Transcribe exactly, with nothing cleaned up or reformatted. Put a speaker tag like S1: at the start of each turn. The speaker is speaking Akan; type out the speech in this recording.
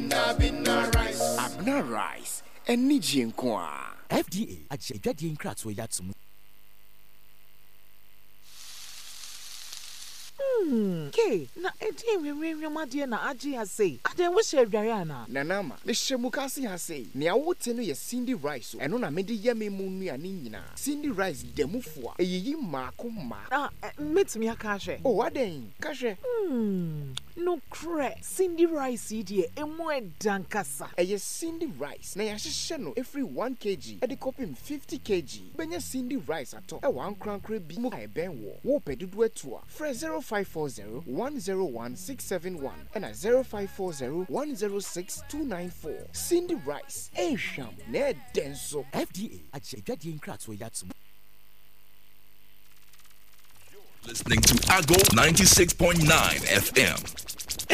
S1: Abna Abna rice. Abna rice. Eni jinkwa.
S2: F D A aje dwade nkratso yatsum.
S3: Hmm, okay. Na edi enwemwema de na age ya sei. Ade wo hye adware ana.
S1: Nanama, me hyemukase ha sei. Ne awote no ye Cindy Rice. Eno na me de yame mu nuane nyina. Cindy Rice demufo a eyiyi maako ma.
S3: Ah, metumi aka hwe.
S1: Oh, aden, ka hwe.
S3: Hmm, no cre. Cindy Rice de emu edankasa.
S1: Eye Cindy Rice. Na ya hye no every one kilogram. E de kopim fifty kilograms. Benya Cindy Rice ato. E wan krankra bi mu ai ben wo. Wo pedudu eto a. Fresh zero five four zero one zero one six seven one and a zero five four zero one zero six two nine four. Cindy Rice, Esham, Ned Denso.
S2: F D A aje dwade nkratso yatsum.
S4: Listening to Ago ninety-six point nine F M.